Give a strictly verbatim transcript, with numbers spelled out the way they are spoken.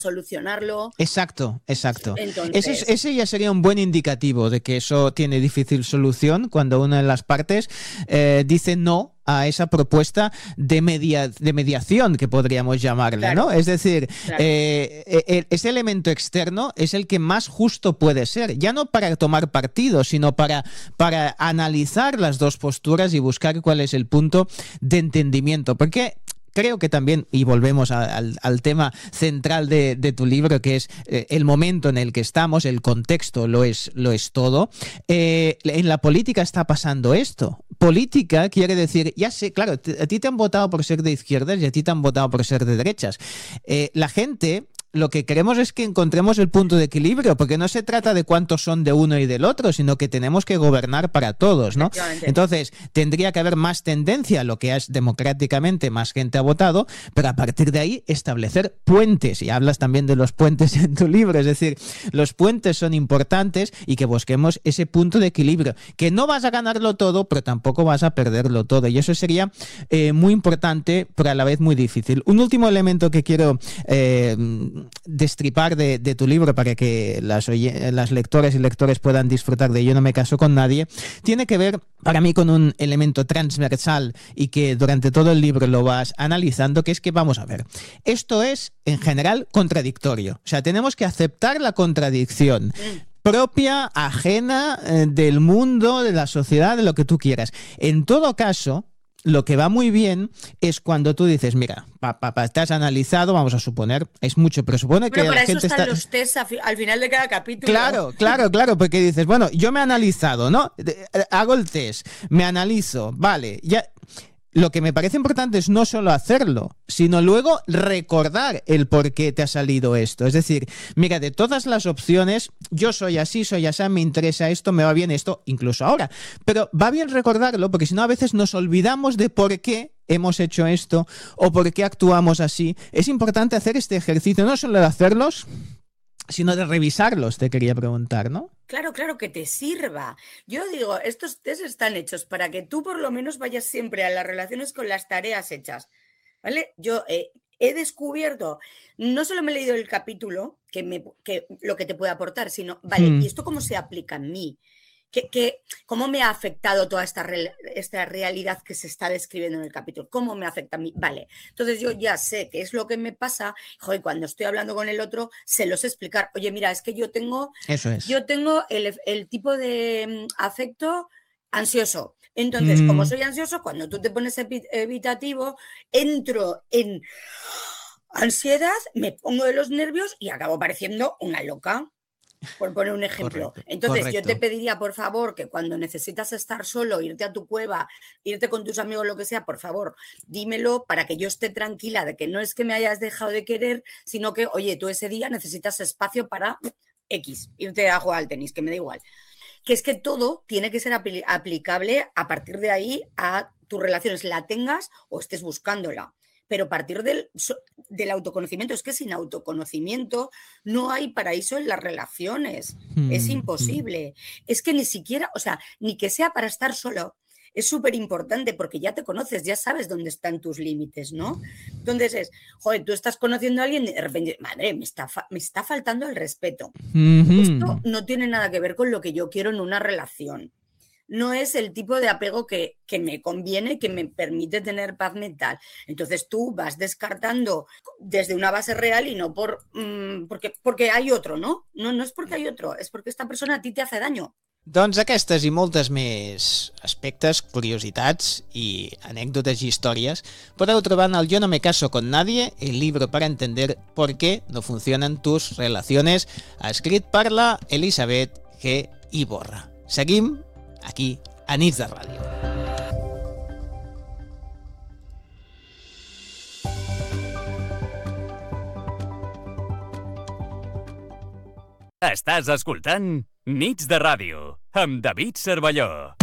solucionarlo. Exacto, exacto. Entonces, ese, es, ese ya sería un buen indicativo de que eso tiene difícil solución cuando una de las partes eh, dice no a esa propuesta de, media, de mediación, que podríamos llamarle, claro, ¿no? Es decir, claro. eh, ese elemento externo es el que más justo puede ser, ya no para tomar partido, sino para, para analizar las dos posturas y buscar cuál es el punto de entendimiento. Porque creo que también, y volvemos a, al, al tema central de, de tu libro, que es eh, el momento en el que estamos, el contexto lo es, lo es todo. Eh, en la política está pasando esto. Política quiere decir, ya sé, claro, a ti te han votado por ser de izquierdas y a ti te han votado por ser de derechas. Eh, la gente... Lo que queremos es que encontremos el punto de equilibrio, porque no se trata de cuántos son de uno y del otro, sino que tenemos que gobernar para todos, ¿no? Entonces, tendría que haber más tendencia a lo que es democráticamente, más gente ha votado, pero a partir de ahí establecer puentes, y hablas también de los puentes en tu libro, es decir, los puentes son importantes y que busquemos ese punto de equilibrio, que no vas a ganarlo todo, pero tampoco vas a perderlo todo, y eso sería eh, muy importante, pero a la vez muy difícil. Un último elemento que quiero eh, destripar de, de tu libro para que las, oye, las lectoras y lectores puedan disfrutar de Yo no me caso con nadie, tiene que ver para mí con un elemento transversal y que durante todo el libro lo vas analizando, que es que, vamos a ver, esto es en general contradictorio, o sea, tenemos que aceptar la contradicción propia, ajena, eh, del mundo, de la sociedad, de lo que tú quieras. En todo caso, lo que va muy bien es cuando tú dices, mira, pa, pa, pa, te has analizado, vamos a suponer, es mucho, pero supone pero que para la eso gente están está... los test al final de cada capítulo. Claro, claro, claro, porque dices, bueno, yo me he analizado, ¿no? Hago el test, me analizo, vale, ya... Lo que me parece importante es no solo hacerlo, sino luego recordar el por qué te ha salido esto. Es decir, mira, de todas las opciones, yo soy así, soy así, me interesa esto, me va bien esto, incluso ahora. Pero va bien recordarlo, porque si no a veces nos olvidamos de por qué hemos hecho esto o por qué actuamos así. Es importante hacer este ejercicio, no solo de hacerlos, sino de revisarlos, te quería preguntar, ¿no? Claro, claro, que te sirva. Yo digo, estos test están hechos para que tú por lo menos vayas siempre a las relaciones con las tareas hechas, ¿vale? Yo eh, he descubierto, no solo me he leído el capítulo, que, me, que lo que te puede aportar, sino, vale, Hmm. ¿y esto cómo se aplica en mí? ¿Qué, qué, ¿Cómo me ha afectado toda esta, re, esta realidad que se está describiendo en el capítulo? ¿Cómo me afecta a mí? Vale, entonces yo ya sé qué es lo que me pasa. Joder, cuando estoy hablando con el otro, se lo sé explicar. Oye, mira, es que yo tengo, Eso es. yo tengo el, el tipo de afecto ansioso. Entonces, mm. como soy ansioso, cuando tú te pones evitativo, entro en ansiedad, me pongo de los nervios y acabo pareciendo una loca. Por poner un ejemplo. Correcto, Entonces, correcto. yo te pediría, por favor, que cuando necesitas estar solo, irte a tu cueva, irte con tus amigos, lo que sea, por favor, dímelo para que yo esté tranquila de que no es que me hayas dejado de querer, sino que, oye, tú ese día necesitas espacio para X, irte a jugar al tenis, que me da igual. Que es que todo tiene que ser apl- aplicable a partir de ahí a tus relaciones, la tengas o estés buscándola. Pero a partir del, del autoconocimiento, es que sin autoconocimiento no hay paraíso en las relaciones, hmm. es imposible. Es que ni siquiera, o sea, ni que sea para estar solo, es súper importante porque ya te conoces, ya sabes dónde están tus límites, ¿no? Entonces es, joder, tú estás conociendo a alguien y de repente, madre, me está, me está faltando el respeto. Mm-hmm. Esto no tiene nada que ver con lo que yo quiero en una relación. No es el tipo de apego que, que me conviene, que me permite tener paz mental. Entonces tú vas descartando desde una base real y no por mmm, porque, porque hay otro, ¿no? ¿no? No es porque hay otro, es porque esta persona a ti te hace daño. Doncs aquestes i moltes més aspectes, curiositats i anècdotes i històries podeu trobar en el Yo no me caso con nadie, el libro para entender por qué no funcionan tus relaciones, escrit per la Elisabet G. Iborra. Seguim aquí a Nits de Ràdio. Estàs escoltant Nits de Ràdio amb David Cervelló.